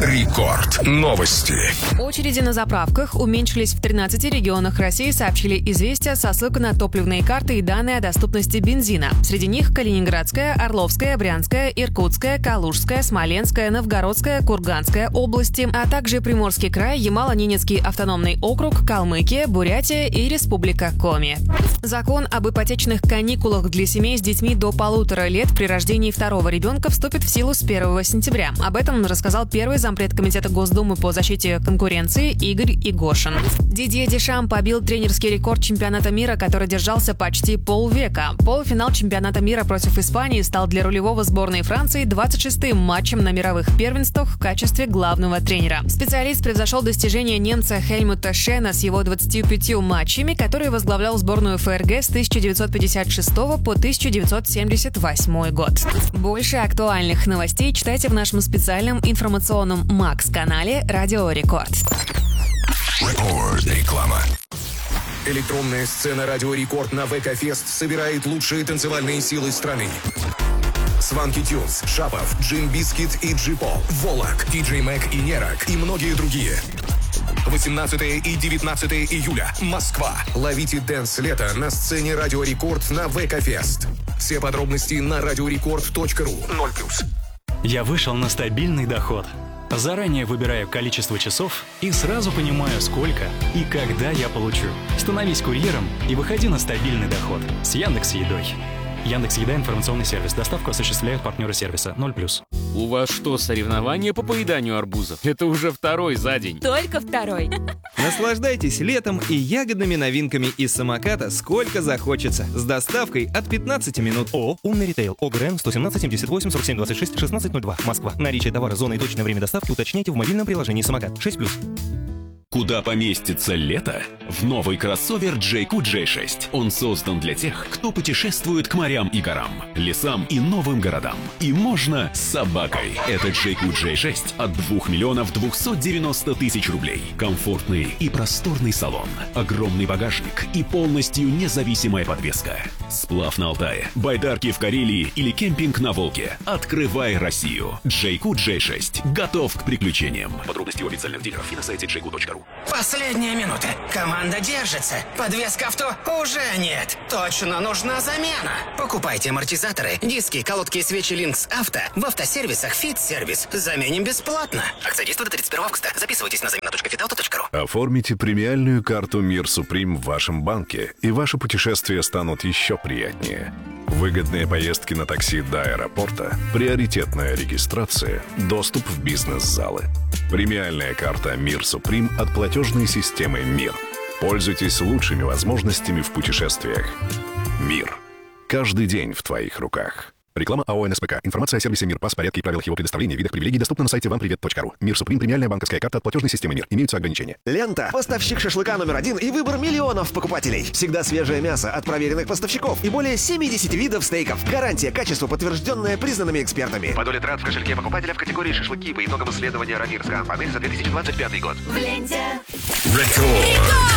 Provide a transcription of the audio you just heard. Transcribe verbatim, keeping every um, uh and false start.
Рекорд. Новости. Очереди на заправках уменьшились в тринадцати регионах России, сообщили «Известия» со ссылкой на топливные карты и данные о доступности бензина. Среди них Калининградская, Орловская, Брянская, Иркутская, Калужская, Смоленская, Новгородская, Курганская области, а также Приморский край, Ямало-Ненецкий автономный округ, Калмыкия, Бурятия и Республика Коми. Закон об ипотечных каникулах для семей с детьми до полутора лет при рождении второго ребенка вступит в силу с первого сентября. Об этом рассказал первый зампред Комитета Госдумы по защите конкуренции Игорь Игошин. Дидье Дешам побил тренерский рекорд чемпионата мира, который держался почти полвека. Полуфинал чемпионата мира против Испании стал для рулевого сборной Франции двадцать шестым матчем на мировых первенствах в качестве главного тренера. Специалист превзошел достижения немца Хельмута Шена с его двадцатью пятью матчами, который возглавлял сборную ФРГ с тысяча девятьсот пятьдесят шестого по тысяча девятьсот семьдесят восьмой год. Больше актуальных новостей читайте в нашем специальном информационном Макс-канале «Радио Рекорд». Рекорд. Реклама. Электронная сцена «Радио Рекорд» на ВК-фест собирает лучшие танцевальные силы страны. Сванки Тюнс, Шапов, Джин Бискит и Джипол, Волок, Диджей Мэг и Нерак и многие другие. восемнадцатого и девятнадцатого июля. Москва. Ловите дэнс лето на сцене «Радио Рекорд» на ВК-фест. Все подробности на радиорекорд точка ру. ноль плюс. Я вышел на стабильный доход. Заранее выбираю количество часов и сразу понимаю, сколько и когда я получу. Становись курьером и выходи на стабильный доход с Яндекс.Едой. Яндекс.Еда — информационный сервис. Доставку осуществляют партнеры сервиса. ноль плюс. У вас что, соревнования по поеданию арбузов? Это уже второй за день. Только второй. Наслаждайтесь летом и ягодными новинками из самоката сколько захочется. С доставкой от пятнадцати минут. ООО «Умный ритейл». ОГРН сто семнадцать семьдесят восемь сорок семь двадцать шесть шестнадцать ноль два. Москва. Наличие товара, зоны и точное время доставки уточняйте в мобильном приложении «Самокат». шесть плюс. Куда поместится лето? В новый кроссовер джей кью джей шесть. Он создан для тех, кто путешествует к морям и горам, лесам и новым городам. И можно с собакой. Это джей кью джей шесть от двух миллионов двухсот девяноста тысяч рублей. Комфортный и просторный салон, огромный багажник и полностью независимая подвеска. Сплав на Алтае, байдарки в Карелии или кемпинг на Волге. Открывай Россию. джей кью джей шесть. Готов к приключениям. Подробности у официальных дилеров и на сайте джей кью точка ру. Последняя минута. Команда держится. Подвеска авто уже нет. Точно нужна замена. Покупайте амортизаторы, диски, колодки и свечи Линкс Авто в автосервисах Fit Service. Заменим бесплатно. Акция действует до тридцать первого августа. Записывайтесь на замена точка фитауто точка ру. Оформите премиальную карту Мир Суприм в вашем банке, и ваши путешествия станут еще приятнее. Выгодные поездки на такси до аэропорта, приоритетная регистрация, доступ в бизнес-залы. Премиальная карта Мир Суприм от платежной системы «Мир». Пользуйтесь лучшими возможностями в путешествиях. «Мир». Каждый день в твоих руках. Реклама АО «эн эс пэ ка». Информация о сервисе «Мир», пас, порядке и правилах его предоставления, видах привилегий доступна на сайте вам привет точка ру. Мир Суприм — премиальная банковская карта от платежной системы «Мир». Имеются ограничения. Лента. Поставщик шашлыка номер один и выбор миллионов покупателей. Всегда свежее мясо от проверенных поставщиков и более семидесяти видов стейков. Гарантия качества, подтвержденная признанными экспертами. По доле трат в кошельке покупателя в категории шашлыки по итогам исследования Рамирская панель за две тысячи двадцать пятый год. В ленте. Рекорд.